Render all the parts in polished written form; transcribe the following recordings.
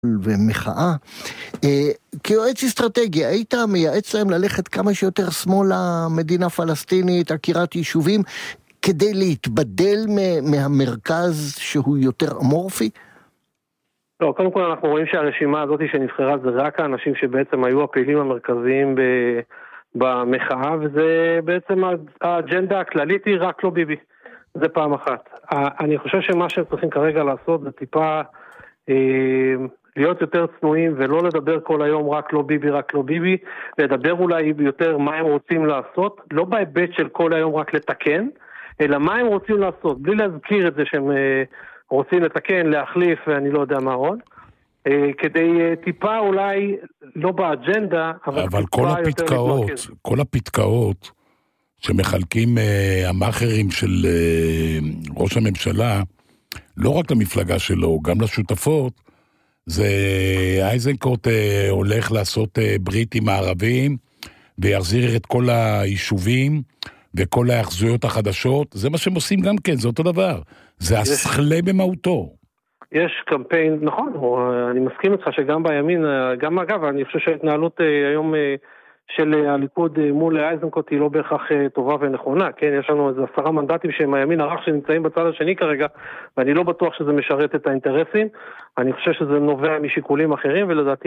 ומחאה. כיועץ אסטרטגי, היית מייעץ להם ללכת כמה שיותר שמאלה, מדינה פלסטינית, עקירת יישובים, כדי להתבדל מהמרכז שהוא יותר אמורפי? לא, קודם כל אנחנו רואים שהרשימה הזאת שנבחרה זה רק האנשים שבעצם היו הפעילים המרכזיים במחאה, וזה בעצם האג'נדה הכללית היא רק לא ביבי. זה פעם אחת. אני חושב שמה שהם צריכים כרגע לעשות זה טיפה להיות יותר צנועים ולא לדבר כל היום רק לא ביבי, רק לא ביבי, לדבר אולי יותר מה הם רוצים לעשות, לא בהיבט של כל היום רק לתקן, אלא מה הם רוצים לעשות, בלי להזכיר את זה שהם רוצים לתקן, להחליף ואני לא יודע מה עוד, כדי טיפה אולי לא באג'נדה, אבל כל הפתקאות שמחלקים המאחרים של ראש הממשלה, לא רק למפלגה שלו, גם לשותפות, זה אייזנקוט הולך לעשות ברית עם הערבים, ויחזיר את כל היישובים, וכל ההחזויות החדשות, זה מה שהם עושים גם כן, זה אותו דבר. זה הסכלה במהותו. יש קמפיין, נכון, אני מסכים איתך שגם בימין, גם אגב, אני חושב שההתנהלות היום של הליכוד מול אייזנקוט היא לא בהכרח טובה ונכונה, כן, יש לנו איזה 10 מנדטים שהם הימין הרך שנמצאים בצד השני כרגע, ואני לא בטוח שזה משרת את האינטרסים, אני חושב שזה נובע משיקולים אחרים,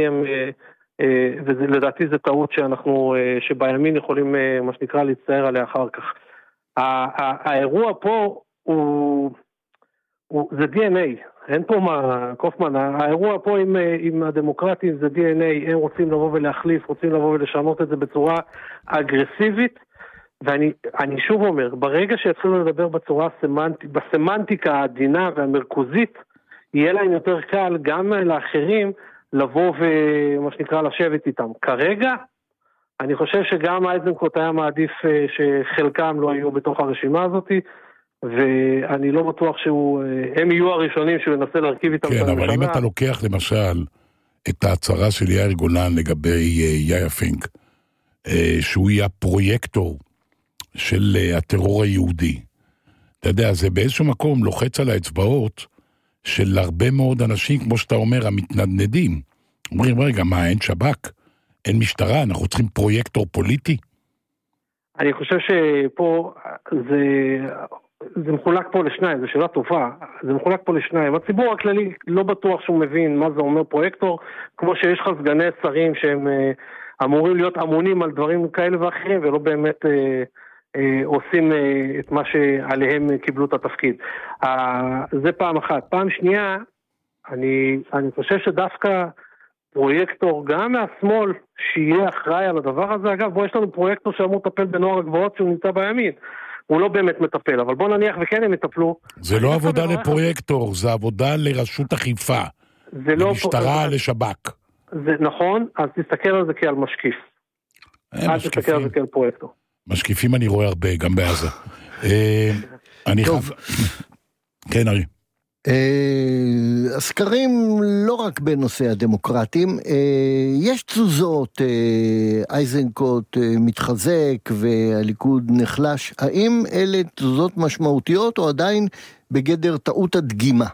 ולדעתי זה טעות שבימין יכולים, מה שנקרא, להצטער עליה אחר כך. האירוע פה זה DNA, אין פה מה, קופמן, האירוע פה עם הדמוקרטים זה DNA, הם רוצים לבוא ולהחליף, רוצים לבוא ולשנות את זה בצורה אגרסיבית, ואני שוב אומר, ברגע שיתחילו לדבר בצורה בסמנטיקה העדינה והמרכוזית, יהיה להם יותר קל גם לאחרים לבוא ומה שנקרא לשבת איתם. כרגע, אני חושב שגם אייזנקוט היה מעדיף שחלקם לא היו בתוך הרשימה הזאת, ואני לא בטוח שהם יהיו הראשונים שהוא ינסה להרכיב איתם. כן, אבל אם אתה לוקח למשל את ההצהרה של יאיר גולן לגבי יאיה פינק, שהוא יהיה פרויקטור של הטרור היהודי, אתה יודע, זה באיזשהו מקום לוחץ על האצבעות של הרבה מאוד אנשים, כמו שאתה אומר, המתנדנדים. אומרים, רגע, מה, אין שב"כ? אין משטרה? אנחנו צריכים פרויקטור פוליטי? אני חושב שפה זה מחולק פה לשניים, זו שאלה טובה, זה מחולק פה לשניים. הציבור הכללי לא בטוח שהוא מבין מה זה אומר פרויקטור, כמו שיש לך סגני שרים שהם אמורים להיות אמונים על דברים כאלה ואחרים, ולא באמת עושים את מה שעליהם קיבלו את התפקיד. זה פעם אחת. פעם שנייה, אני חושב שדווקא פרויקטור גם מהשמאל שיהיה אחראי על הדבר הזה, אגב, בוא יש לנו פרויקטור שאמור לטפל בנוער הגבוהות שהוא נמצא בימין, הוא לא באמת מטפל, אבל בוא נניח וכן הם יטפלו. זה לא עבודה לפרויקטור, זה עבודה לרשות אכיפה, למשטרה, לשב"כ. זה נכון, אז תסתכל על זה כעל משקיף. אל תסתכל על זה כעל פרויקטור. משקיפים אני רואה הרבה, גם בעזה. אני חייב... כן, ארי. הסקרים לא רק בנושא הדמוקרטים, יש תזוזות, אייזנקוט מתחזק והליכוד נחלש, האם אלה תזוזות משמעותיות או עדיין בגדר טעות הדגימה?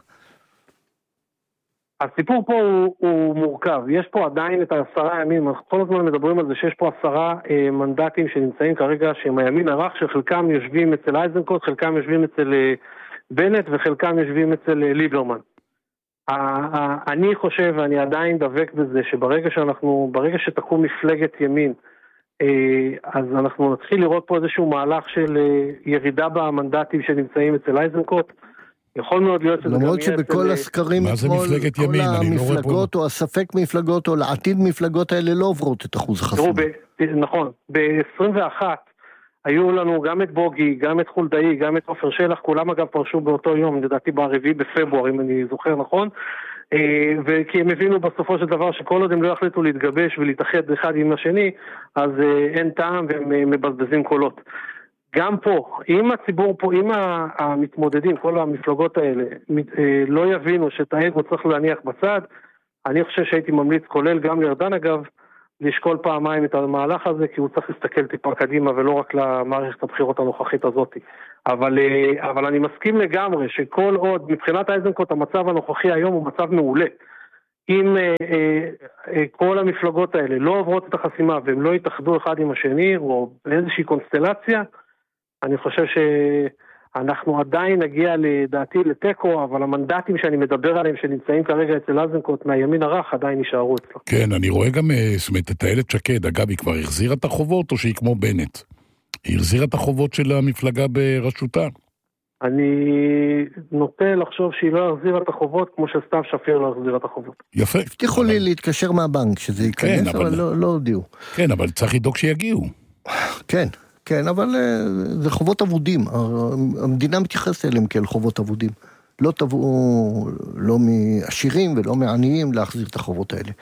הסיפור פה הוא מורכב, יש פה עדיין את 10 ימים, אנחנו כל הזמן מדברים על זה שיש פה 10 מנדטים שנמצאים כרגע שהם הימין הרך, שחלקם יושבים אצל אייזנקוט, חלקם יושבים אצל בנט וחלקם יושבים אצל ליברמן. אני חושב ואני עדיין דבק בזה שברגע שתקום מפלגת ימין, אז אנחנו נתחיל לראות פה איזשהו מהלך של ירידה במנדטים שנמצאים אצל אייזנקוט. יכול מאוד להיות שזה גם למרות שבכל הסקרים מה זה מפלגת ימין? כל המפלגות או הספק מפלגות או לעתיד מפלגות האלה לא עוברות את אחוז החסימה. נכון, ב-21 היו לנו גם את בוגי, גם את חולדאי, גם את עופר שלח, כולם אגב פרשו באותו יום, לדעתי ב4 בפברואר, אם אני זוכר נכון, וכי הם הבינו בסופו של דבר שכל עוד הם לא יחליטו להתגבש ולהתאחד אחד עם השני, אז אין טעם והם מבזבזים קולות. גם פה, אם הציבור פה, אם המתמודדים, כל המפלגות האלה, לא יבינו שאת האגו צריך להניח בצד, אני חושב שהייתי ממליץ, כולל גם לארדן אגב, לשקול פעמיים את המהלך הזה, כי הוא צריך להסתכל טיפה קדימה, ולא רק למערכת הבחירות הנוכחית הזאת. אבל אני מסכים לגמרי, שכל עוד, מבחינת אייזנקוט, המצב הנוכחי היום הוא מצב מעולה. אם כל המפלגות האלה לא עוברות את החסימה והם לא יתאחדו אחד עם השני או באיזושהי קונסטלציה, אני חושב שאנחנו עדיין נגיע לדעתי לטקו, אבל המנדטים שאני מדבר עליהם שנמצאים כרגע אצל איזנקוט מהימין הרך עדיין נשארו אצלו. כן, אני רואה גם את איילת שקד, אגב, היא כבר החזירה את החובות או שהיא כמו בנט? היא החזירה את החובות של המפלגה בראשותה? אני נוטה לחשוב שהיא לא החזירה את החובות כמו שסתיו שפיר לא החזירה את החובות. יפה. הבטיחו לי להתקשר מהבנק שזה ייכנס, כן, אבל לא הודיעו. כן, אבל צריך לדאוג שיגיעו. כן, כן, אבל זה חובות אבודים. המדינה מתייחסת אליהם כאל חובות אבודים. לא תבואו, לא מעשירים ולא מעניים להחזיר את החובות האלה.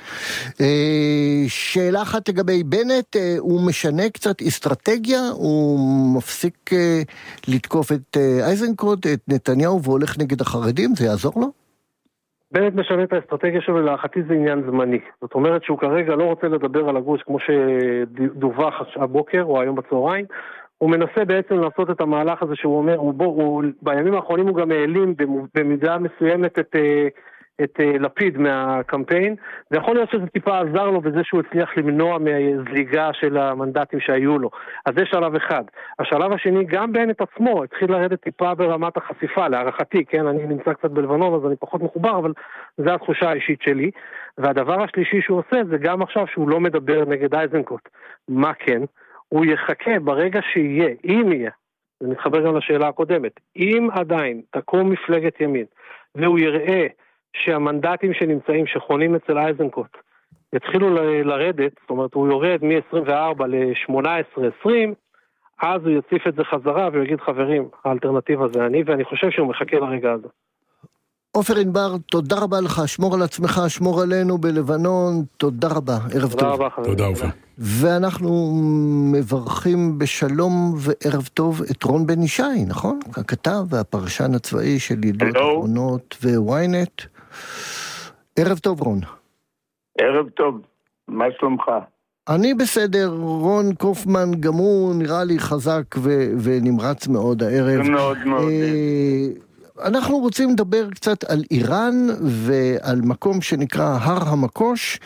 שאלה אחת לגבי בנט, הוא משנה קצת אסטרטגיה, הוא מפסיק לתקוף את איזנקוט, את נתניהו, והולך נגד החרדים, זה יעזור לו? בנט משנה את האסטרטגיה שלו, להערכתי זה עניין זמני. זאת אומרת שהוא כרגע לא רוצה לדבר על הגוש כמו שדווח הבוקר או היום בצהריים, הוא מנסה בעצם לעשות את המהלך הזה שהוא אומר, בימים האחרונים הוא גם העלים במידה מסוימת את לפיד מהקמפיין, ויכול להיות שזה טיפה עזר לו בזה שהוא הצליח למנוע מהזליגה של המנדטים שהיו לו. אז זה שלב אחד. השלב השני, גם בנט עצמו, התחיל לרדת טיפה ברמת החשיפה, להערכתי, כן, אני נמצא קצת בלבנון, אז אני פחות מחובר, אבל זו התחושה האישית שלי. והדבר השלישי שהוא עושה, זה גם עכשיו שהוא לא מדבר נגד איזנקוט. מה כן? הוא יחכה ברגע שיהיה, אם יהיה, זה מתחבר גם לשאלה הקודמת, אם עדיין תקום מפלגת ימין, והוא יראה שהמנדטים שנמצאים, שחונים אצל איזנקוט, יתחילו לרדת, זאת אומרת, הוא יורד מ-24 ל-18-20, אז הוא יציף את זה חזרה, ויגיד, חברים, האלטרנטיבה זה אני, ואני חושב שהוא מחכה לרגע הזה. עופר ענבר, תודה רבה לך, שמור על עצמך, שמור עלינו בלבנון, תודה רבה, ערב טוב. תודה רבה, חברים. תודה עופר. ואנחנו מברכים בשלום וערב טוב את רון בן ישי, נכון? הכתב והפרשן הצבאי של ידיעות אחרונות וויינט. ערב טוב רון. ערב טוב, מה שלומך? אני בסדר, רון קופמן גם הוא נראה לי חזק ונמרץ מאוד הערב. מאוד מאוד. אנחנו רוצים לדבר קצת על איראן ועל מקום שנקרא הר המקוש,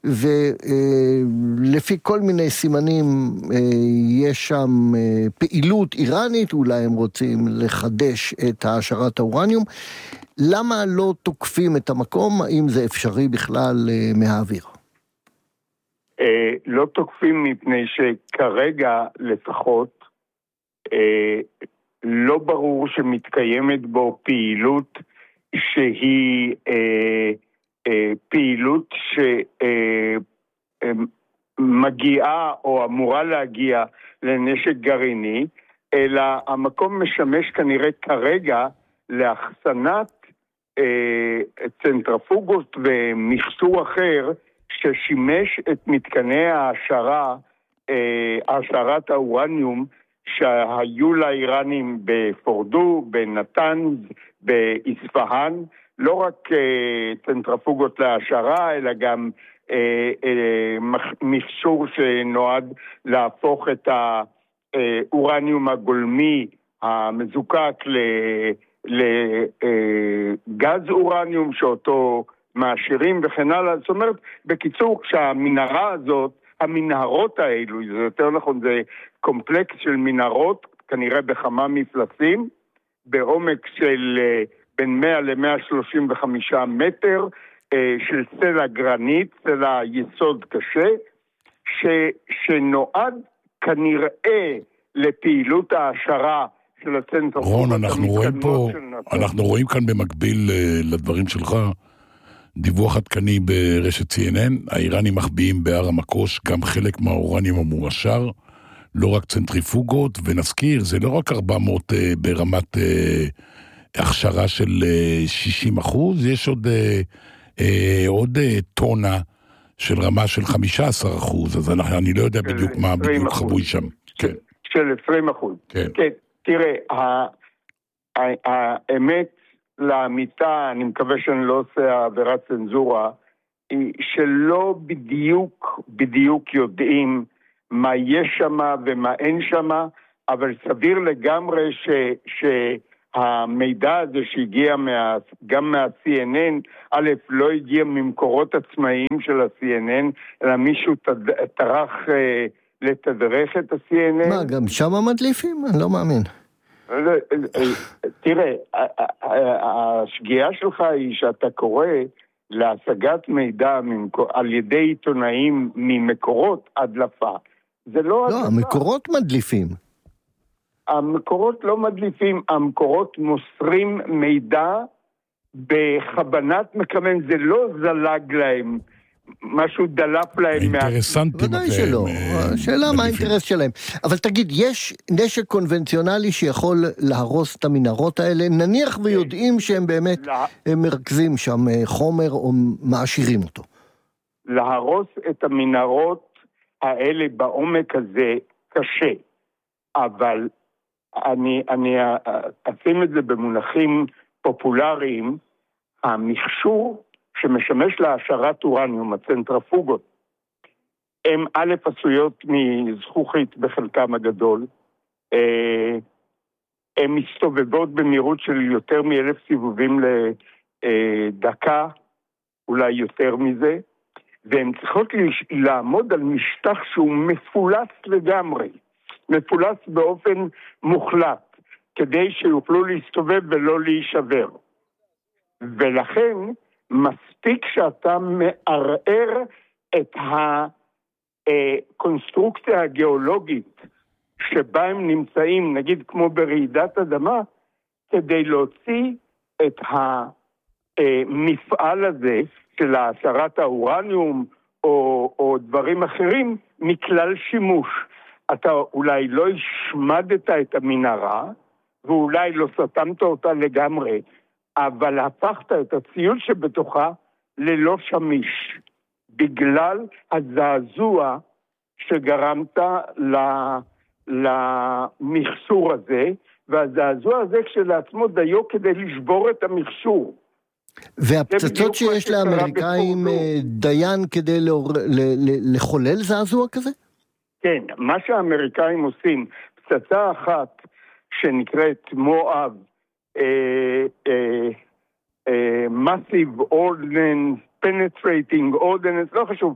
ולפי כל מיני סימנים יש שם פעילות איראנית, אולי הם רוצים לחדש את העשרת האורניום. למה לא תוקפים את המקום? האם זה אפשרי בכלל מהאוויר? לא תוקפים מפני שכרגע לפחות לא ברור שמתקיימת בו פעילות שהיא פעילות שמגיעה או אמורה להגיע לנשק גרעיני, אלא המקום משמש כנראה כרגע לאחסנת צנטרפוגות ומכסור אחר ששימש את מתקני העשרת האורניום שהיו לאיראנים בפורדו, בנתנז, באספהאן, לא רק צנטרפוגות להעשרה, אלא גם מכשור שנועד להפוך את האורניום הגולמי המזוקק לגז אורניום שאותו מעשירים וכן הלאה. זאת אומרת, בקיצור, כשהמנהרה הזאת, המנהרות האלו, זה יותר נכון, זה קומפלקס של מנהרות, כנראה בכמה מפלסים, בעומק של בין 100 ל-135 מטר, של סלע גרנית, סלע יסוד קשה, שנועד כנראה לפעילות העשרה של הצנטרפוגות. רון, אנחנו רואים כאן במקביל לדברים שלך, דיווח עדכני ברשת CNN, האיראנים מחביאים בהר המקוש גם חלק מהאורניום המועשר, לא רק צנטריפוגות, ונזכיר, זה לא רק 400 ברמת הכשרה של 60%, יש עוד טונה של רמה של 15%, אז אני לא יודע בדיוק מה בדיוק חבוי שם. כן. של 20%. כן. כן, תראה, האמת לאמיתה, אני מקווה שאני לא עושה עבירת צנזורה, היא שלא בדיוק יודעים מה יש שם ומה אין שם, אבל סביר לגמרי המידע הזה שהגיע גם מה-CNN, א', לא הגיע ממקורות עצמאיים של ה-CNN, אלא מישהו טרח לתדרך את ה-CNN. מה, גם שם מדליפים? אני לא מאמין. תראה, השגיאה שלך היא שאתה קורא להשגת מידע על ידי עיתונאים ממקורות הדלפה. זה לא הדלפה. לא, המקורות מדליפים. המקורות לא מדליפים, המקורות מוסרים מידע בכוונת מכוון, זה לא זלג להם, משהו דלף להם. האינטרסנטים. ודאי שלא, השאלה מה האינטרס שלהם. אבל תגיד, יש נשק קונבנציונלי שיכול להרוס את המנהרות האלה? נניח ויודעים שהם באמת מרכזים שם חומר או מעשירים אותו. להרוס את המנהרות האלה בעומק הזה קשה, אבל אני אשים את זה במונחים פופולריים, המכשור שמשמש להעשרת אורניום, הצנטרפוגות, הם א' עשויות מזכוכית בחלקם הגדול, הן מסתובבות במהירות של יותר מ1,000 סיבובים לדקה, אולי יותר מזה, והן צריכות לעמוד על משטח שהוא מפולס לגמרי, מפולס באופן מוחלט, כדי שיוכלו להסתובב ולא להישבר. ולכן מספיק שאתה מערער את הקונסטרוקציה הגיאולוגית שבה הם נמצאים, נגיד כמו ברעידת אדמה, כדי להוציא את המפעל הזה של העשרת האורניום או דברים אחרים מכלל שימוש. אתה אולי לא השמדת את המנהרה, ואולי לא סתמת אותה לגמרי, אבל הפכת את הציוד שבתוכה ללא שמיש, בגלל הזעזוע שגרמת למכשור הזה, והזעזוע הזה כשלעצמו דיו כדי לשבור את המכשור. והפצצות שיש לאמריקאים דיין כדי לחולל זעזוע כזה? כן, מה שהאמריקאים עושים, פצצה אחת שנקראת מואב, massive ordnance, penetrating ordnance, לא חשוב,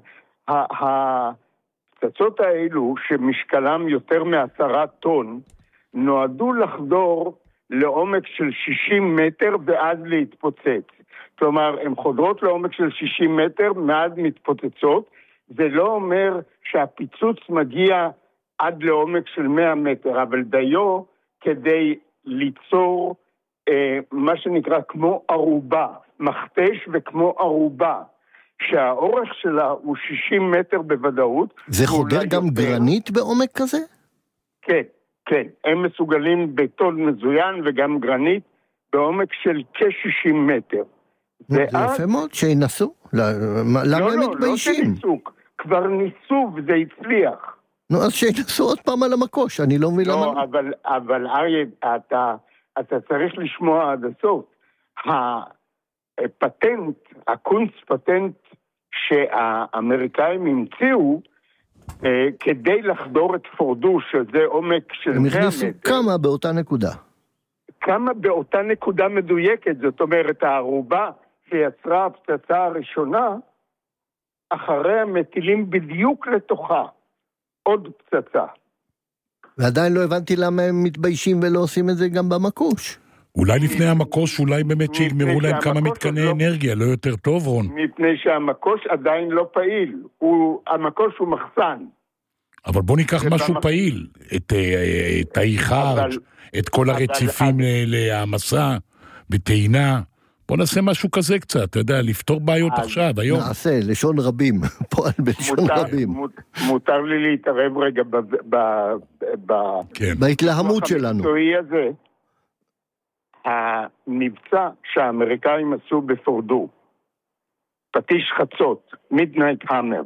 הפצצות האלו שמשקלם יותר מ10 טון, נועדו לחדור לעומק של 60 מטר ואז להתפוצץ. כלומר, הן חודרות לעומק של 60 מטר, מאז מתפוצצות, זה לא אומר שהפיצוץ מגיע עד לעומק של 100 מטר, אבל דיו כדי ליצור מה שנקרא כמו ערובה, מכתש וכמו ערובה, שהאורך שלה הוא 60 מטר בוודאות. זה חודר גם יותר. גרנית בעומק כזה? כן, כן. הם מסוגלים בטון מזוין וגם גרנית בעומק של כ-60 מטר. זה יפה מאוד, שינסו. למה הם מתביישים? לא שניסו, כבר ניסו וזה הצליח. נו, אז שינסו עוד פעם על המקוש, אני לא מבין למה. לא, אבל אריה, אתה צריך לשמוע עד הסוף. הפטנט, הקונץ פטנט שהאמריקאים המציאו, כדי לחדור את פורדו, שזה עומק של 100 מטר. הם הכניסו כמה באותה נקודה. כמה באותה נקודה מדויקת, זאת אומרת, הערובה שיצרה הפצצה הראשונה, אחריה מטילים בדיוק לתוכה עוד פצצה. ועדיין לא הבנתי למה הם מתביישים ולא עושים את זה גם במקוש. אולי לפני המקוש, אולי באמת שילמרו להם כמה מתקני אנרגיה, לא יותר טוב, רון? מפני שהמקוש עדיין לא פעיל, המקוש הוא מחסן. אבל בוא ניקח משהו פעיל, את האיחר, את כל הרציפים להעמסה, בטעינה, בוא נעשה משהו כזה קצת, אתה יודע, לפתור בעיות עכשיו, היום. נעשה, לשון רבים, פועל בלשון רבים. מותר לי להתערב רגע בהתלהמות שלנו. הזה. המבצע שהאמריקאים עשו בפורדו, פטיש חצות, מידנייט המר,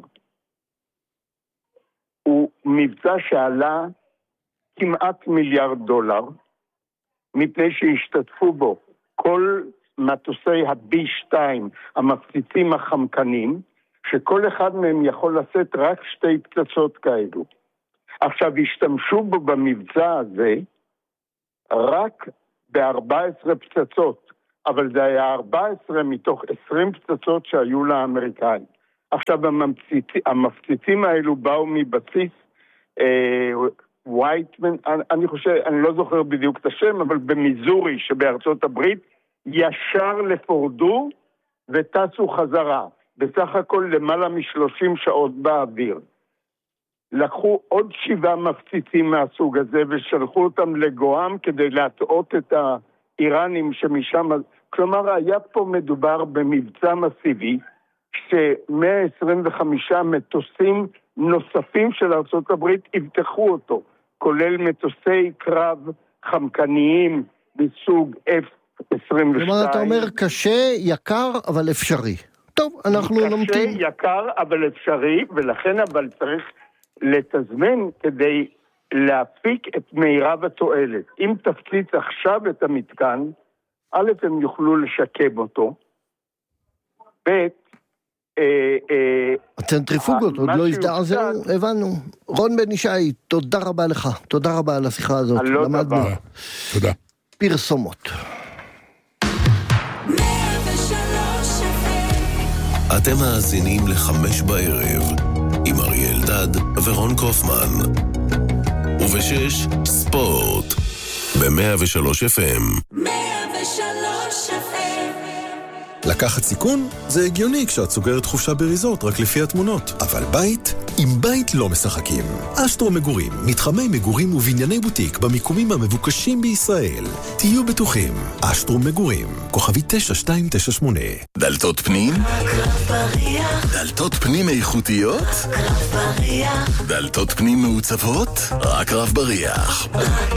הוא מבצע שעלה כמעט $1 מיליארד, מפני שהשתתפו בו כל מטוסי ה-B2, המפציצים החמקנים, שכל אחד מהם יכול לשאת רק 2 פצצות כאלו. עכשיו, השתמשו בו במבצע הזה רק ב-14 פצצות, אבל זה היה 14 מתוך 20 פצצות שהיו לאמריקאים. עכשיו המפציצים האלו באו מבסיס ווייטמן, אני לא זוכר בדיוק את השם, אבל במיזורי שבארצות הברית, ישר לפורדו וטסו חזרה. בסך הכל למעלה מ-30 שעות באוויר. לקחו עוד 7 מפציצים מהסוג הזה ושלחו אותם לגואם כדי להטעות את האיראנים שמשם... כלומר, היה פה מדובר במבצע מסיבי ש125 מטוסים נוספים של ארצות הברית יבטחו אותו, כולל מטוסי קרב חמקניים בסוג F-22. כלומר, אתה אומר קשה, יקר, אבל אפשרי. טוב, אנחנו נמתין. קשה, יקר, אבל אפשרי, ולכן אבל צריך לתזמן כדי להפיק את מירב התועלת. אם תפציץ עכשיו את המתקן, א', הם יוכלו לשקם אותו, ב', הצנטריפוגות, עוד לא הזדעזעו, הבנו. רון בן ישי, תודה רבה לך, תודה רבה על השיחה הזאת. לא דבר. תודה. פרסומות. אתם מאזינים ל5 בערב עם אריה אלדד ורון קופמן, וב6 ספורט ב103 FM. 103 FM. לקחת סיכון? זה הגיוני כשאת סוגרת חופשה בריזורט רק לפי התמונות. אבל בית? עם בית לא משחקים. אשטרו מגורים, מתחמי מגורים ובנייני בוטיק במיקומים המבוקשים בישראל. תהיו בטוחים. אשטרו מגורים, כוכבי 9298. דלתות פנים? דלתות פנים איכותיות? דלתות פנים מעוצבות? רק רב בריח.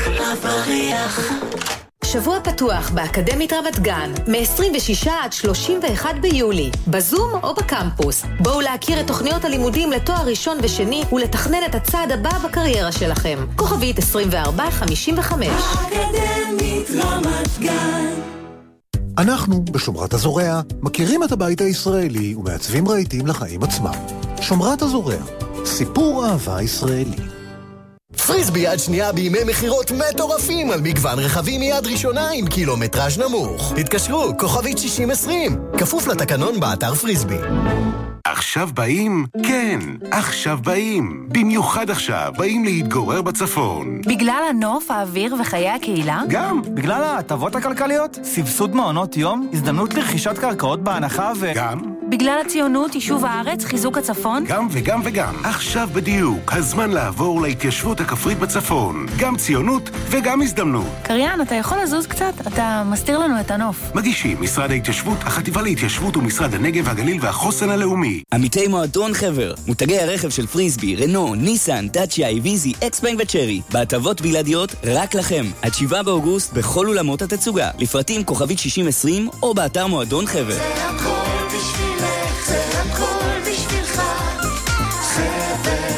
שבוע פתוח באקדמית רמת גן, מ-26 עד 31 ביולי, בזום או בקמפוס. בואו להכיר את תוכניות הלימודים לתואר ראשון ושני ולתכנן את הצעד הבא בקריירה שלכם. כוכבית 2455. אקדמית רמת גן. אנחנו, בשומרת הזורע, מכירים את הבית הישראלי ומעצבים רהיטים לחיים עצמם. שומרת הזורע, סיפור אהבה ישראלי. פריסבי יד שנייה בימי מחירות מטורפים על מגוון רכבים מיד ראשונה עם קילומטראז' נמוך. התקשרו, כוכבית 6020, כפוף לתקנון באתר פריסבי. עכשיו באים? כן, עכשיו באים. במיוחד עכשיו באים להתגורר בצפון. בגלל הנוף, האוויר וחיי הקהילה? גם. בגלל ההטבות הכלכליות, סבסוד מעונות יום, הזדמנות לרכישת קרקעות בהנחה גם. בגלל הציונות, יישוב הארץ, חיזוק הצפון? גם וגם וגם. עכשיו בדיוק, הזמן לעבור להתיישבות הכפרית בצפון. גם ציונות וגם הזדמנות. קריין, אתה יכול לזוז קצת? אתה מסתיר לנו את הנוף. מגישים משרד ההתיישבות, החטיבה להתיישבות ומשרד הנגב והגליל והחוסן הלאומי. עמיתי מועדון חבר, מותגי הרכב של פריסבי, רנו, ניסן, דאצ'יה, איביזי, אקספיין וצ'רי. בהטבות בלעדיות רק לכם. עד 7 באוגוסט בכל אולמות התצוגה. לפרטים כוכבית 6020 או באתר מועדון חבר. זה הכל בשבילך, זה הכל בשבילך, חבר.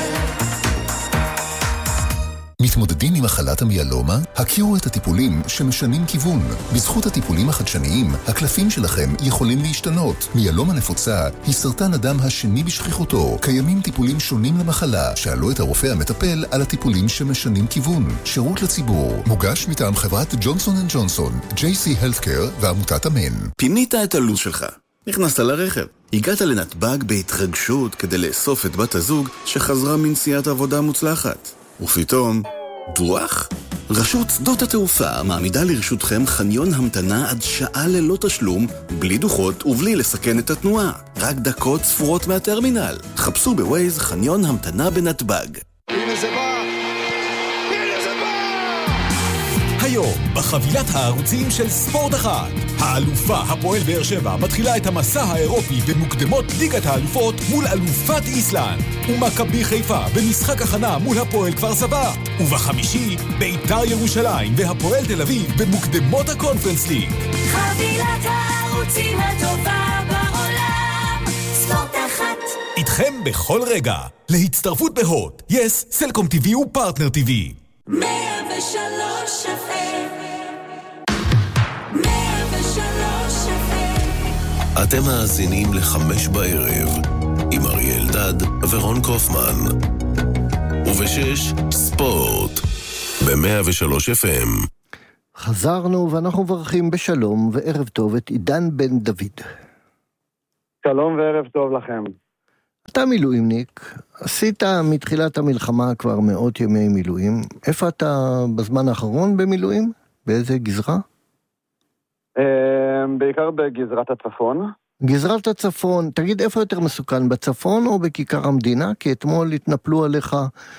מתמודדים עם מחלת המיאלומה? הכירו את הטיפולים שמשנים כיוון. בזכות הטיפולים החדשניים, הקלפים שלכם יכולים להשתנות. מיאלומה נפוצה היא סרטן הדם השני בשכיחותו. קיימים טיפולים שונים למחלה. שאלו את הרופא המטפל על הטיפולים שמשנים כיוון. שירות לציבור. מוגש מטעם חברת ג'ונסון & ג'ונסון, JC Healthcare ועמותת אמן. פינית את הלו"ז שלך. נכנסת לרכב. הגעת לנתב"ג בהתרגשות כדי לאסוף את בת הזוג שחזרה מנסיעת עבודה מוצלחת. ופתאום, דוח? רשות שדות התעופה מעמידה לרשותכם חניון המתנה עד שעה ללא תשלום, בלי דוחות ובלי לסכן את התנועה. רק דקות ספורות מהטרמינל. חפשו בווייז חניון המתנה בנתב"ג. הנה זה בא! הנה זה בא! היום, בחבילת הערוצים של ספורט 1, האלופה הפועל באר שבע מתחילה את המסע האירופי במוקדמות ליגת האלופות מול אלופת איסלנד, ומכבי חיפה במשחק הכנה מול הפועל כפר סבא, ובחמישי בית"ר ירושלים והפועל תל אביב במוקדמות הקונפרנס ליג. חבילת הערוצים הטובה בעולם, ספורט 1. איתכם בכל רגע, להצטרפות בהוט, יס, סלקום TV ופרטנר TV. 103 FM. 103 FM. אתם מאזינים ל5 בערב עם אריה אלדד ורון קופמן, וב6 ספורט ב103 FM. חזרנו ואנחנו מברכים בשלום וערב טוב את עידן בן דוד. שלום וערב טוב לכם. אתה מילואימניק, עשית מתחילת המלחמה כבר מאות ימי מילואים. איפה אתה בזמן האחרון במילואים? באיזה גזרה? בעיקר בגזרת הצפון. גזרת הצפון, תגיד איפה יותר מסוכן, בצפון או בכיכר המדינה? כי אתמול התנפלו עליך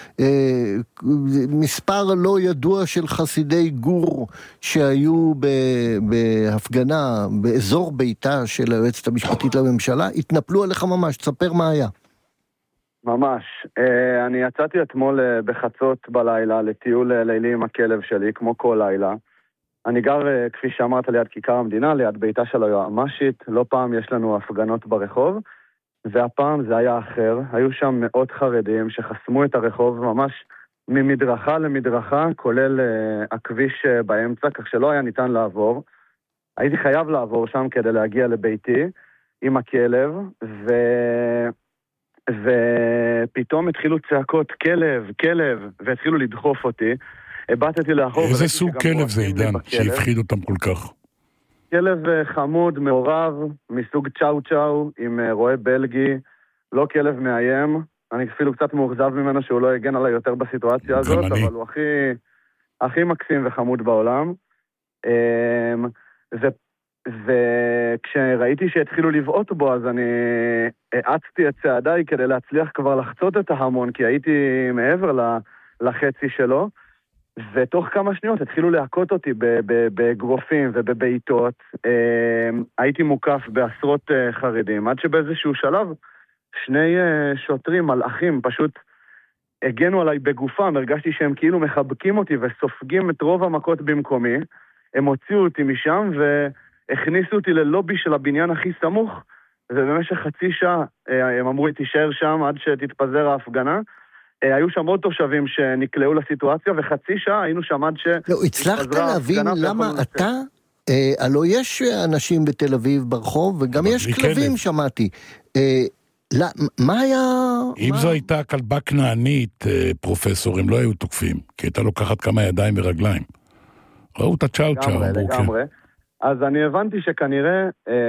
מספר לא ידוע של חסידי גור שהיו בהפגנה באזור ביתה של היועצת המשפטית לממשלה, התנפלו עליך ממש, תספר מה היה. ממש, אני יצאתי אתמול בחצות בלילה לטיול לילי עם הכלב שלי, כמו כל לילה. אני גר, כפי שאמרת, ליד כיכר המדינה, ליד ביתה של היועמ"שית. לא פעם יש לנו הפגנות ברחוב, והפעם זה היה אחר. היו שם מאות חרדים שחסמו את הרחוב ממש ממדרכה למדרכה, כולל הכביש באמצע, כך שלא היה ניתן לעבור. הייתי חייב לעבור שם כדי להגיע לביתי עם הכלב, ופתאום התחילו צעקות כלב, כלב, והתחילו לדחוף אותי. הבטתי לאחור. איזה סוג כלב זה עידן, שהפחיד אותם כל כך? כלב חמוד, מעורב, מסוג צ'או צ'או, עם רועה בלגי, לא כלב מאיים. אני אפילו קצת מאוכזב ממנו שהוא לא הגן עליי יותר בסיטואציה הזאת, אבל הוא הכי מקסים וחמוד בעולם. וכשראיתי שהתחילו לבעוט בו, אז אני העצתי את צעדיי כדי להצליח כבר לחצות את ההמון, כי הייתי מעבר לחצי שלו. ותוך כמה שניות התחילו להכות אותי בגרופים ובבעיטות. הייתי מוקף בעשרות חרדים, עד שבאיזשהו שלב שני שוטרים, מלאכים, פשוט הגנו עליי בגופם. הרגשתי שהם כאילו מחבקים אותי וסופגים את רוב המכות במקומי. הם הוציאו אותי משם והכניסו אותי ללובי של הבניין הכי סמוך, ובמשך חצי שעה הם אמרו לי תישאר שם עד שתתפזר ההפגנה. היו שם עוד תושבים שנקלעו לסיטואציה, וחצי שעה היינו שם עד ש... לא, הצלחת להבין למה אתה... הלוא יש אנשים בתל אביב ברחוב, וגם יש כלבים, שמעתי. מה היה... אם זו הייתה כלבה כנענית, פרופסור, הם לא היו תוקפים, כי הייתה לוקחת כמה ידיים ורגליים. ראו את הצ'או צ'או. לגמרי. אז אני הבנתי שכנראה...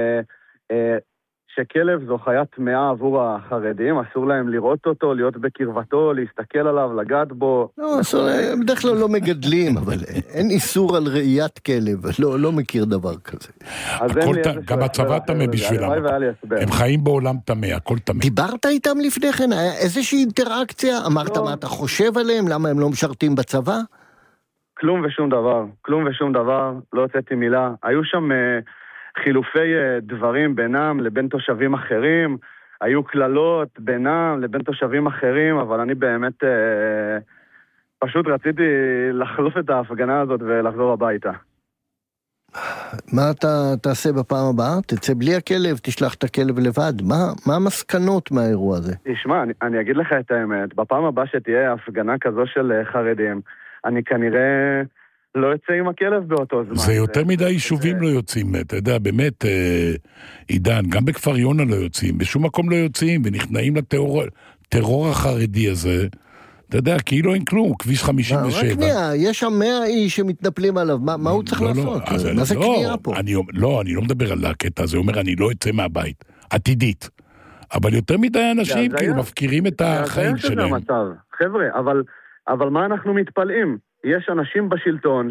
שכלב זו חיית טמאה עבור החרדים, אסור להם לראות אותו, להיות בקרבתו, להסתכל עליו, לגעת בו. לא, הם בדרך כלל לא מגדלים, אבל אין איסור על ראיית כלב, לא מכיר דבר כזה. גם הצבא טמא בשבילם, הם חיים בעולם טמא, הכל טמא. דיברת איתם לפני כן? היה איזושהי אינטראקציה? אמרת מה אתה חושב עליהם? למה הם לא משרתים בצבא? כלום ושום דבר, לא הוצאתי מילה. היו שם... חילופי דברים בינם לבין תושבים אחרים, היו כללות בינם לבין תושבים אחרים, אבל אני באמת פשוט רציתי לחלוף את ההפגנה הזאת ולחזור הביתה. מה אתה תעשה בפעם הבאה? תצא בלי הכלב, תשלח את הכלב לבד. מה המסקנות מהאירוע הזה? תשמע, אני אגיד לך את האמת, בפעם הבאה שתהיה הפגנה כזו של חרדים, אני כנראה... לא יוצא עם הכלב באותו זמן. זה יותר מדי יישובים לא יוצאים, אתה יודע, באמת, עידן, גם בכפר יונה לא יוצאים, בשום מקום לא יוצאים, ונכנעים לטרור החרדי הזה, אתה יודע, כאילו אין כלום, כביש 57. רק קנייה, יש שם 100 איש שמתנפלים עליו, מה הוא צריך לעשות? מה זה קנייה פה? לא, אני לא מדבר על הקטע הזה, אומר, אני לא יוצא מהבית, עתידית. אבל יותר מדי אנשים כאילו מפקירים את החיים שלהם. חבר'ה, אבל מה אנחנו מתפלאים? יש אנשים בשלטון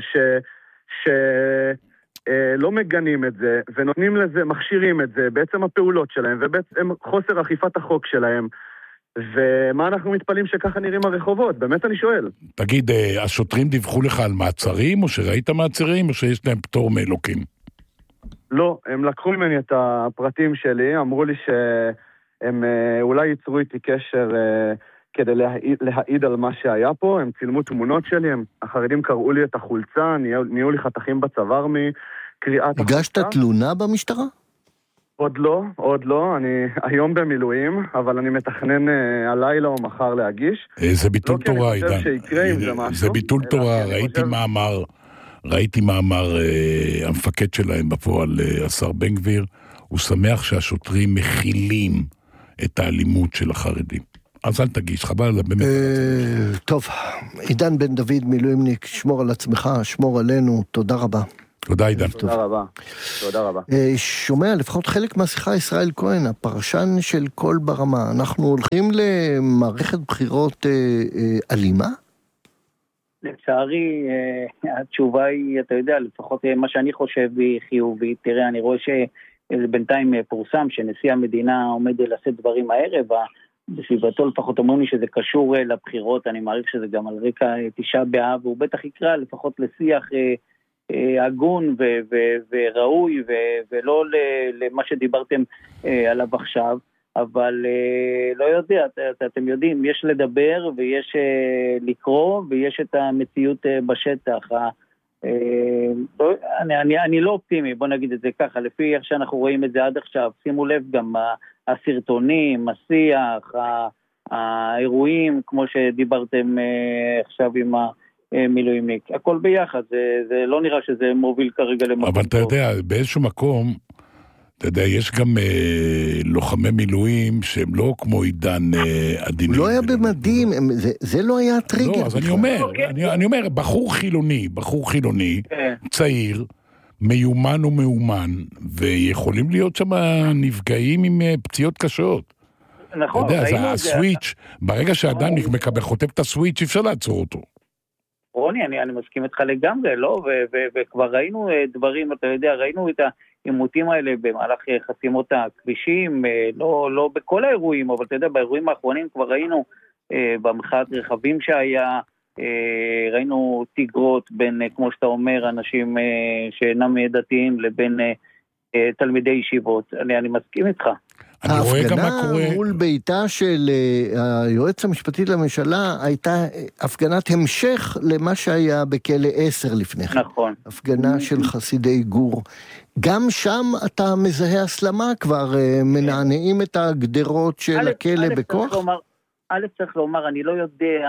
שלא מגנים את זה, ונותנים לזה, מכשירים את זה, בעצם הפעולות שלהם, ובעצם חוסר אכיפת החוק שלהם, ומה אנחנו מתפלאים שככה נראים הרחובות? באמת אני שואל. תגיד, השוטרים דיווחו לך על מעצרים, או שראית מעצרים, או שיש להם פטור מאלוקים? לא, הם לקחו ממני את הפרטים שלי, אמרו לי שהם אולי ייצרו איתי קשר... כדי להעיד על מה שהיה פה, הם צילמו תמונות שלי, החרדים קראו לי את החולצה, נהיו לי חתכים בצוואר מקריאת החולצה. הגשת תלונה במשטרה? עוד לא, אני היום במילואים, אבל אני מתכנן הלילה או מחר להגיש. זה ביטול תורה, עידן. זה ביטול תורה, ראיתי מאמר המפקד שלהם בפועל, השר בן גביר, הוא שמח שהשוטרים מכילים את האלימות של החרדים. אז אל תגיש, חבל, באמת. טוב, עידן בן דוד מילואימניק, שמור על עצמך, שמור עלינו, תודה רבה. תודה עידן. תודה רבה. תודה רבה. שומע לפחות חלק מהשיחה ישראל כהן, הפרשן של קול ברמה. אנחנו הולכים למערכת בחירות אלימה? לצערי, התשובה היא, אתה יודע, לפחות מה שאני חושב היא חיובית. תראה, אני רואה שבינתיים פורסם שנשיא המדינה עומד לשאת דברים הערב, בסביבתו לפחות אומרים לי שזה קשור לבחירות, אני מעריך שזה גם על רקע תשעה באב, והוא בטח יקרא לפחות לשיח הגון וראוי, ולא למה שדיברתם עליו עכשיו, אבל לא יודע, אתם יודעים, יש לדבר ויש לקרוא ויש את המציאות בשטח. אני לא אופטימי, בוא נגיד את זה ככה, לפי איך שאנחנו רואים את זה עד עכשיו. שימו לב גם הסרטונים, השיח, האירועים, כמו שדיברתם עכשיו עם המילואימניק, הכל ביחד, זה לא נראה שזה מוביל כרגע למקום. אבל אתה יודע, באיזשהו מקום, אתה יודע, יש גם לוחמי מילואים שהם לא כמו עידן עדינים. הוא לא היה במדים, זה לא היה טריגר. לא, אז אני אומר, בחור חילוני, צעיר, מיומן ומאומן, ויכולים להיות שם נפגעים עם פציעות קשות. נכון. אתה יודע, זה הסוויץ', ברגע שאדם חוטף את הסוויץ', אפשר לעצור אותו. רוני, אני מסכים איתך לגמרי, לא? וכבר ראינו דברים, אתה יודע, ראינו את העימותים האלה במהלך חסימות הכבישים, לא בכל האירועים, אבל אתה יודע, באירועים האחרונים כבר ראינו במחאת רכבים שהיה, ראינו תיגרות בין, כמו שאתה אומר, אנשים שאינם דתיים לבין תלמידי ישיבות. אני מסכים איתך. ההפגנה מול ביתה של היועץ המשפטי לממשלה הייתה הפגנת המשך למה שהיה בכלא 10 לפני כן. נכון. הפגנה של חסידי גור. גם שם אתה מזהה הסלמה, כבר מנענעים את הגדרות של הכלא בכוח? א' צריך לומר, אני לא יודע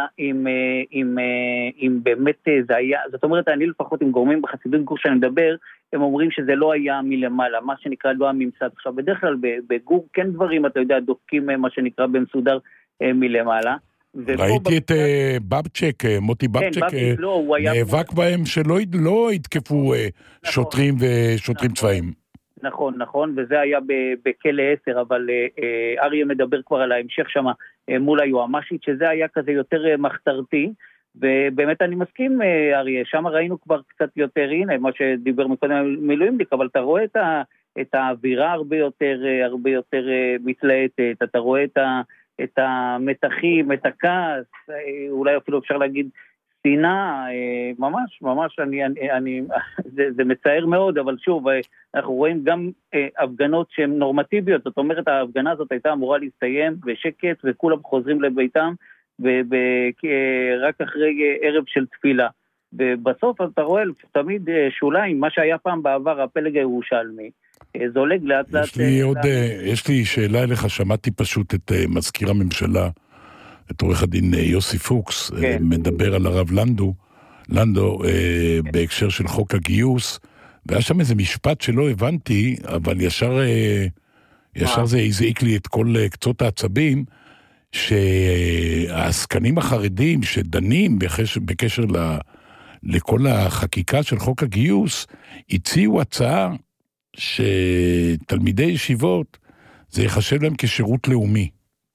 אם באמת זה היה, זאת אומרת, אני לפחות עם גורמים בחסידות גור שאני מדבר, הם אומרים שזה לא היה מלמעלה, מה שנקרא לא הממסד. עכשיו, בדרך כלל בגור כן דברים, אתה יודע, דופקים מה שנקרא במסודר מלמעלה. ראיתי את בבצ'ק, מוטי בבצ'ק, נאבק בהם שלא יתקפו שוטרים ושוטרים צבאיים. נכון, וזה היה בכלא 10, אבל אריה מדבר כבר על ההמשך שם מול היועמ"שית, שזה היה כזה יותר מחתרתי, ובאמת אני מסכים, אריה, שם ראינו כבר קצת יותר, הנה, מה שדיבר מקודם מילואימניק, אבל אתה רואה את האווירה הרבה יותר מתלהטת, אתה רואה את המתחים, את הכעס, אולי אפילו אפשר להגיד שנאה, ממש, זה מצער מאוד, אבל שוב, אנחנו רואים גם הפגנות שהן נורמטיביות, זאת אומרת, ההפגנה הזאת הייתה אמורה להסתיים בשקט, וכולם חוזרים לביתם, רק אחרי ערב של תפילה. ובסוף אתה רואה תמיד שוליים, מה שהיה פעם בעבר, הפלג הירושלמי, זולג לאט לאט. יש לי שאלה אליך, שמעתי פשוט את מזכיר הממשלה, את עורך הדין יוסי פוקס, מדבר על הרב לנדו בהקשר של חוק הגיוס, והיה שם איזה משפט שלא הבנתי, אבל ישר זה הזעיק לי את כל קצות העצבים, שהעסקנים החרדים שדנים בקשר לכל החקיקה של חוק הגיוס, הציעו הצעה שתלמידי ישיבות, זה יחשב להם כשירות לאומי.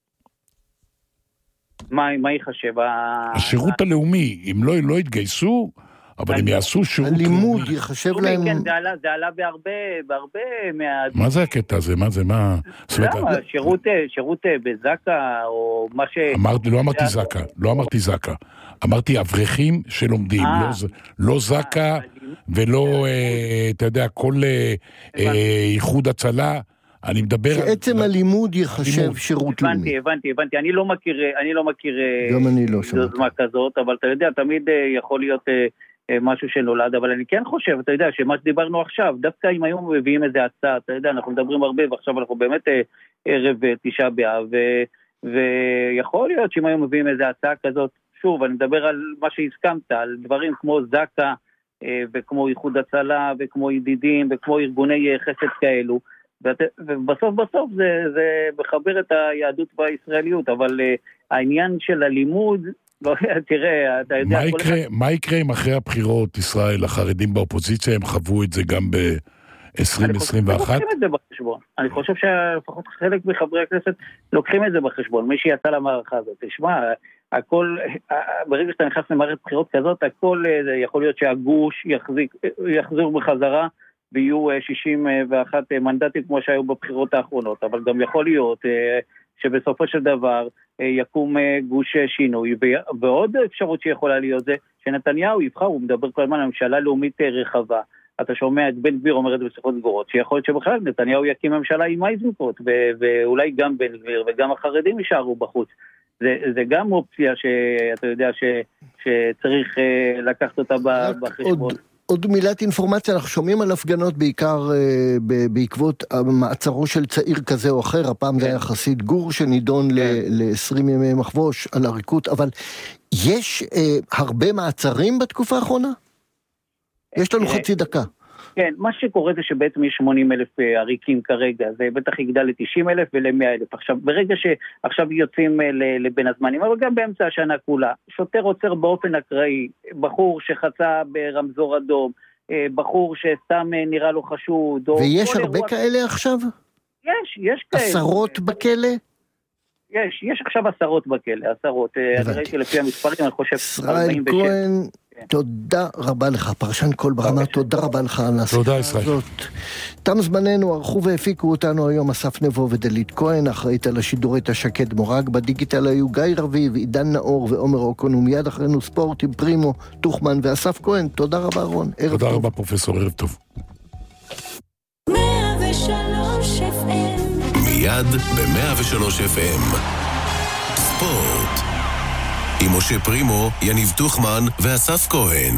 מה יחשב? השירות הלאומי, אם לא יתגייסו, אבל הם יעשו שירות לאומי. הלימוד יחשב להם... כן, זה עלה בהרבה מה זה הקטע הזה? מה זה? מה? שירות בזקה, או מה ש... לא אמרתי זקה. אמרתי אברכים שלומדים, לא זקה, ולא, אתה יודע, כל איחוד הצלה, אני מדבר... שעצם הלימוד יחשב שירות לאומי. הבנתי, אני לא מכיר גם אני לא שמעתי. יוזמה כזאת, אבל אתה יודע, תמיד יכול להיות משהו שנולד, אבל אני כן חושב, אתה יודע, שמה שדיברנו עכשיו, דווקא אם היום מביאים איזה הצעה, אתה יודע, אנחנו מדברים הרבה, ועכשיו אנחנו באמת ערב תשעה באב, ויכול להיות שאם היום מביאים איזה הצעה כזאת, שוב, אני מדבר על מה שהסכמת, על דברים כמו זקה, וכמו איחוד הצלה, וכמו ידידים, וכמו ארגוני חסד כאלו, ובסוף זה מחבר את היהדות והישראליות, אבל העניין של הלימוד, לא, תראה, אתה יודע... מה יקרה אם אחרי הבחירות, ישראל, החרדים באופוזיציה, הם חוו את זה גם ב-2021? אני חושב שלפחות חלק מחברי הכנסת לוקחים את זה בחשבון, מי שיצא למערכה הזאת. תשמע, הכל, ברגע שאתה נכנס למערכת בחירות כזאת, הכל יכול להיות שהגוש יחזור בחזרה, ויהיו 61 מנדטים כמו שהיו בבחירות האחרונות, אבל גם יכול להיות שבסופו של דבר יקום גוש שינוי, ועוד אפשרות שיכולה להיות זה שנתניהו יבחר, הוא מדבר כל הזמן על ממשלה לאומית רחבה, אתה שומע את בן גביר אומר את זה בשיחות סגורות, שיכול להיות שבכלל נתניהו יקים ממשלה עם איזנקוט, ואולי גם בן גביר וגם החרדים יישארו בחוץ, זה גם אופציה שאתה יודע שצריך לקחת אותה בחשבון. עוד מילת אינפורמציה, אנחנו שומעים על הפגנות בעיקר בעקבות מעצרו של צעיר כזה או אחר, הפעם זה היה חסיד גור שנידון ל-20 ימי מחבוש על עריקות, אבל יש הרבה מעצרים בתקופה האחרונה? יש לנו חצי דקה. כן, מה שקורה זה שבעצם יש 80,000 עריקים כרגע, זה בטח יגדל ל-90,000 ול-100,000. עכשיו, ברגע שעכשיו יוצאים לבין הזמנים, אבל גם באמצע השנה כולה, שוטר עוצר באופן אקראי, בחור שחצה ברמזור אדום, בחור שסתם נראה לו חשוד. ויש הרבה כאלה עכשיו? יש כאלה. עשרות בכלא? יש עכשיו עשרות בכלא, עשרות. אני ראיתי לפי המספרים, אני חושב 47. ישראל כהן, תודה רבה לך, פרשן כל ברמה, תודה רבה לך על השיחה הזאת. תם זמננו, ערכו והפיקו אותנו היום אסף נבו ודלית כהן, אחראית על השידורי השקד מורג, בדיגיטל היו גיא רביב, עידן נאור ועומר אוקון, ומיד אחרינו ספורט עם פרימו, תוכמן ואסף כהן. תודה רבה רון, ערב טוב. תודה רבה פרופסור, ערב טוב. 103 FM מיד ב-103 FM ספורט עם משה פרימו, יניב תוכמן ואסף כהן.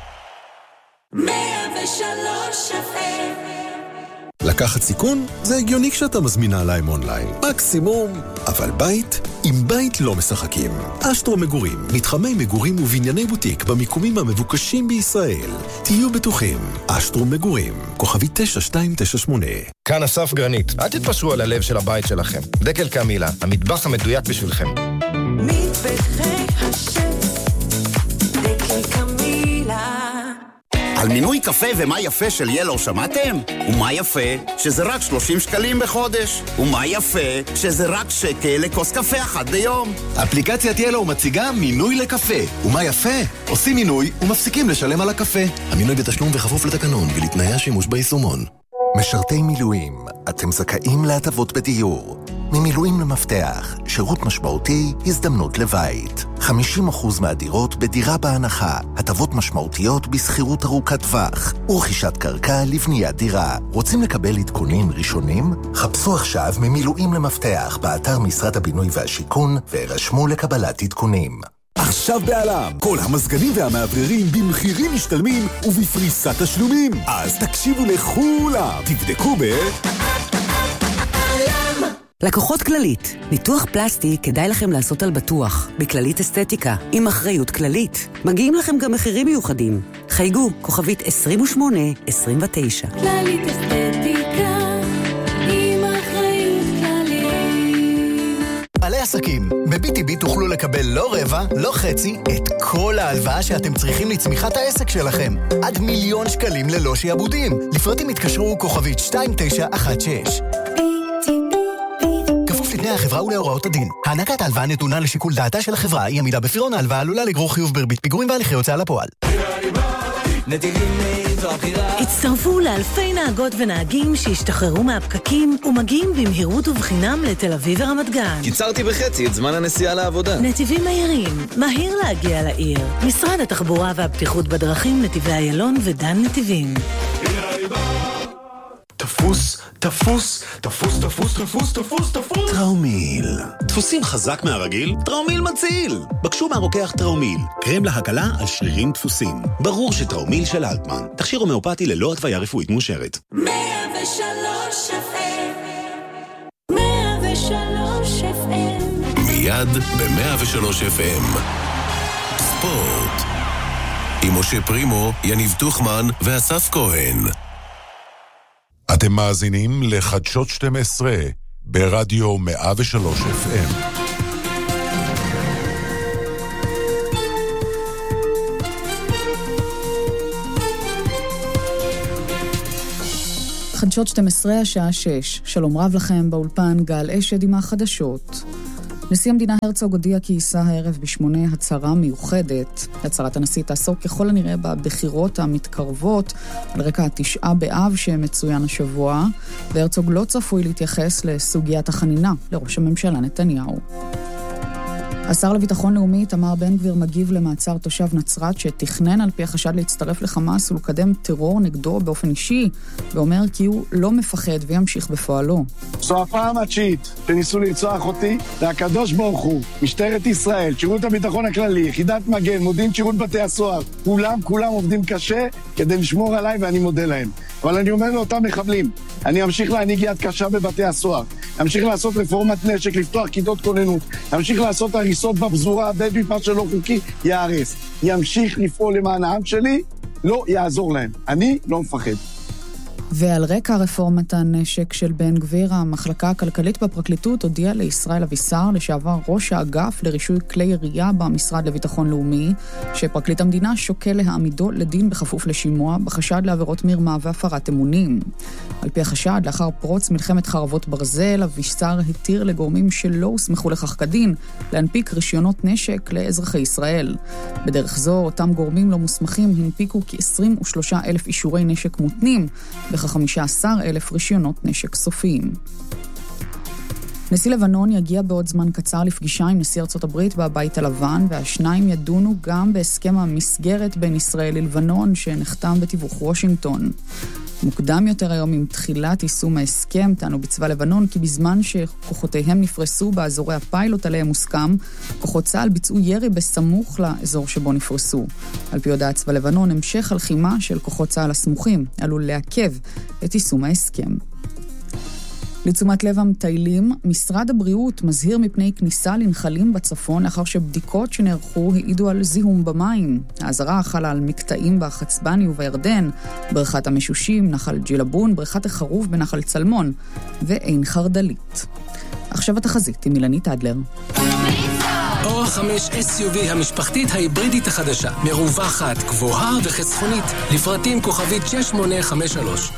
103 FM לקחת סיכון? זה הגיוני כשאתה מזמינה להם אונליין. מקסימום. אבל בית? עם בית לא משחקים. אשטרו מגורים, מתחמי מגורים ובנייני בוטיק במיקומים המבוקשים בישראל. תהיו בטוחים. אשטרו מגורים, כוכבי 9298. כאן אסף גרנית. אל תתפשרו על הלב של הבית שלכם. דקל קמילה, המטבח המדויק בשבילכם. מטבחי השף, דקל קמילה. על מינוי קפה ומה יפה של ילו שמעתם? ומה יפה? שזה רק 30 שקלים בחודש. ומה יפה? שזה רק שקל לכוס קפה אחת ביום. אפליקציית ילו מציגה מינוי לקפה. ומה יפה? עושים מינוי ומפסיקים לשלם על הקפה. המינוי בתשלום וכפוף לתקנון ולתנאי השימוש ביישומון. משרתי מילואים, אתם זכאים להטבות בדיור. ממילואים למפתח, שירות משמעותי, הזדמנות לבית. 50% מהדירות בדירה בהנחה, הטבות משמעותיות בסחירות ארוכת טווח, ורכישת קרקע לבניית דירה. רוצים לקבל עדכונים ראשונים? חפשו עכשיו ממילואים למפתח באתר משרד הבינוי והשיכון, ורשמו לקבלת עדכונים. עכשיו בעלם, כל המזגנים והמאווררים במחירים משתלמים ובפריסת תשלומים. אז תקשיבו לכולם, תבדקו לקוחות כללית, ניתוח פלסטי כדאי לכם לעשות על בטוח, בכללית אסתטיקה, עם אחריות כללית. מגיעים לכם גם מחירים מיוחדים. חייגו, כוכבית 2829. כללית אסתטיקה, עם אחריות כללית. בעלי עסקים, ב-BTB תוכלו לקבל לא רבע, לא חצי, את כל ההלוואה שאתם צריכים לצמיחת העסק שלכם. עד 1,000,000 שקלים ללא שיעבודים. לפרטים התקשרו כוכבית 2916. לפני החברה ולהוראות הדין. הענקת ההלוואה נתונה לשיקול דעתה של החברה, היא עמידה בפירעון ההלוואה עלולה לגרור חיוב בריבית פיגורים והליכי הוצאה לפועל. הצטרפו לאלפי נהגות ונהגים שהשתחררו מהפקקים ומגיעים במהירות ובחינם לתל אביב ורמת גן. קיצרתי בחצי את זמן הנסיעה לעבודה. נתיבים מהירים, מהיר להגיע לעיר. משרד התחבורה והבטיחות בדרכים, נתיבי איילון ודן נתיבים. תפוס, תפוס, תפוס, תפוס, תפוס, תפוס, תפוס. טראומיל. דפוסים חזק מהרגיל? טראומיל מציל. בקשו מהרוקח טראומיל. קרם להקלה על שרירים דפוסים. ברור שטראומיל של אלטמן. תכשיר הומאופתי ללא התוויה רפואית מאושרת. 103 FM 103 FM מיד ב-103 FM ספורט עם משה פרימו, יניב תוכמן ואסף כהן. אתם מאזינים לחדשות 12 ברדיו 103 FM. חדשות 12 השעה 6. שלום רב לכם, באולפן גל אשד עם החדשות. נשיא המדינה הרצוג הודיע כי יישא הערב ב8 הצהרה מיוחדת. הצהרת הנשיא תעסוק ככל הנראה בבחירות המתקרבות על רקע 9 באב שמצוין השבוע, והרצוג לא צפוי להתייחס לסוגיית החנינה לראש הממשלה נתניהו. השר לביטחון לאומי תמר בן גביר מגיב למעצר תושב נצרת שתכנן על פי החשד להצטרף לחמאס ולקדם טרור נגדו באופן אישי, ואומר כי הוא לא מפחד וימשיך בפועלו. זו הפעם התשיעית שניסו לרצוח אותי, והקדוש ברוך הוא, משטרת ישראל, שירות הביטחון הכללי, יחידת מגן, מודיעין שירות בתי הסוהר, כולם עובדים קשה כדי לשמור עליי ואני מודה להם. אבל אני אומר לאותם מחבלים, אני אמשיך להנהיג יד קשה בבתי הסוהר, אמשיך לעשות רפורמת נשק, לפתוח כיתות כוננות, אמשיך לעשות הריסות בפזורה הבדואית, מה שלא חוקי יערס. ימשיך לפעול למען העם שלי, לא יעזור להם. אני לא מפחד. ועל רקע רפורמת הנשק של בן גביר, המחלקה הכלכלית בפרקליטות הודיעה לישראל אבישר, לשעבר ראש האגף לרישוי כלי ירייה במשרד לביטחון לאומי, שפרקליט המדינה שוקל להעמידו לדין בכפוף לשימוע בחשד לעבירות מרמה והפרת אמונים. על פי החשד, לאחר פרוץ מלחמת חרבות ברזל, אבישר התיר לגורמים שלא הוסמכו לכך כדין להנפיק רישיונות נשק לאזרחי ישראל. בדרך זו, אותם גורמים לא מוסמכים הנפיקו כ-23,000 אישורי נשק מותנים, וכ-15,000 רישיונות נשק סופיים. נשיא לבנון יגיע בעוד זמן קצר לפגישה עם נשיא ארצות הברית בבית הלבן, והשניים ידונו גם בהסכם המסגרת בין ישראל ללבנון שנחתם בתיווך וושינגטון. מוקדם יותר היום עם תחילת יישום ההסכם טענו בצבא לבנון כי בזמן שכוחותיהם נפרסו באזורי הפיילוט עליהם מוסכם, כוחות צה"ל ביצעו ירי בסמוך לאזור שבו נפרסו. על פי הודעת צבא לבנון, המשך הלחימה של כוחות צה"ל הסמוכים עלול לעכב את יישום ההסכם. לתשומת לב המטיילים, משרד הבריאות מזהיר מפני כניסה לנחלים בצפון לאחר שבדיקות שנערכו העידו על זיהום במים. האזהרה חלה על מקטעים בחצבני ובירדן, בריכת המשושים, נחל ג'ילבון, בריכת החרוב בנחל צלמון ועין חרדלית. עכשיו התחזית עם אילנית אדלר. אור 5 SUV המשפחתית ההיברידית החדשה, מרווחת, גבוהה וחסכונית, לפרטים כוכבית 6853.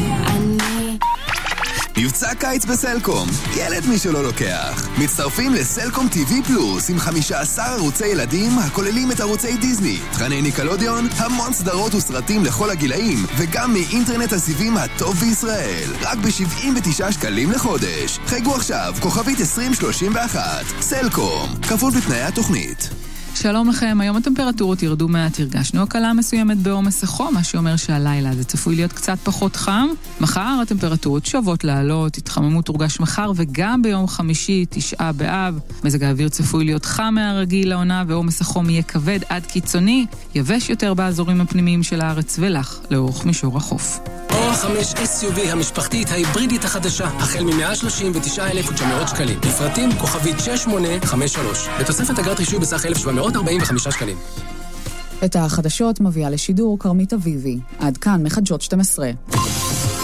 מבצע קיץ בסלקום, ילד מי שלא לוקח. מצטרפים לסלקום TV פלוס עם 15 ערוצי ילדים הכוללים את ערוצי דיזני, תכני ניקלודיון, המון סדרות וסרטים לכל הגילאים, וגם מאינטרנט הסיבים הטוב בישראל. רק ב-79 שקלים לחודש. חייגו עכשיו, כוכבית 2031. סלקום, כפוף לתנאי התוכנית. שלום לכם, היום הטמפרטורות ירדו מעט, הרגשנו הקלה מסוימת בעומס החום, מה שאומר שהלילה זה צפוי להיות קצת פחות חם. מחר הטמפרטורות שוות לעלות, התחממות תורגש מחר וגם ביום חמישי, 9 באב. מזג האוויר צפוי להיות חם מהרגיל לעונה ועומס החום יהיה כבד עד קיצוני, יבש יותר באזורים הפנימיים של הארץ ולח לאורך מישור החוף. אור 5 SUV המשפחתית ההיברידית החדשה, החל מ-139,900 שקלים. לפרטים כוכבית 6853. בתוספת אגרת רישוי בסך 1,745 שקלים. את החדשות מביאה לשידור קרמית אביבי. עד כאן מחדשות 12.